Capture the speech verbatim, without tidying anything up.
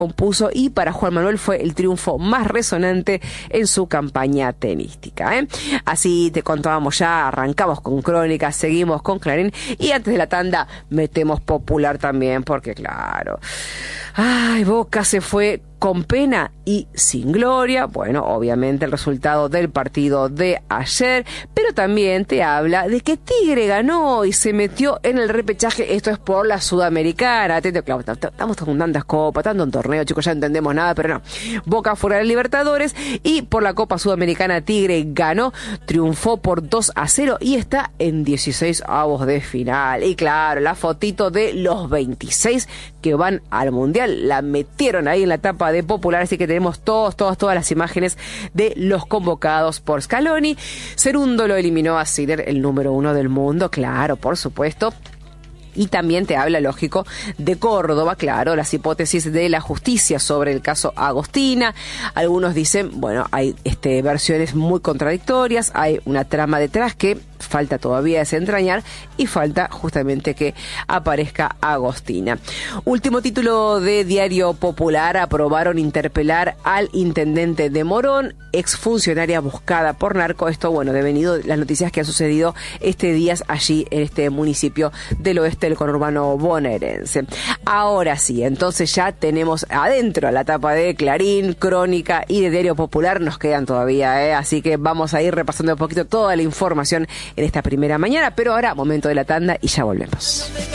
compuso, y para Juan Manuel fue el triunfo más resonante en su campaña tenística, ¿eh? Así te contábamos ya, arrancamos con Crónica, seguimos con Clarín, y antes de la tanda metemos Popular también, porque claro, ay, Boca se fue con pena y sin gloria. Bueno, obviamente el resultado del partido de ayer, pero también te habla de que Tigre ganó y se metió en el repechaje. Esto es por la Sudamericana. Atento, claro, estamos con tantas copas, tanto un torneo, chicos, ya entendemos nada, pero no. Boca fuera de Libertadores, y por la Copa Sudamericana Tigre ganó, triunfó por dos a cero y está en dieciséis avos de final. Y claro, la fotito de los veintiséis que van al Mundial la metieron ahí en la tapa de Popular, así que tenemos todos, todas, todas las imágenes de los convocados por Scaloni. Cerundo lo eliminó a Sinner, el número uno del mundo, claro, por supuesto. Y también te habla, lógico, de Córdoba, claro, las hipótesis de la justicia sobre el caso Agostina. Algunos dicen, bueno, hay este, versiones muy contradictorias, hay una trama detrás que falta todavía desentrañar, y falta justamente que aparezca Agostina. Último título de Diario Popular: aprobaron interpelar al intendente de Morón, exfuncionaria buscada por narco. Esto, bueno, devenido las noticias que han sucedido este día allí en este municipio del oeste del conurbano bonaerense. Ahora sí, entonces ya tenemos adentro la tapa de Clarín, Crónica y de Diario Popular. Nos quedan todavía, ¿eh? Así que vamos a ir repasando un poquito toda la información en esta primera mañana, pero ahora momento de la tanda y ya volvemos.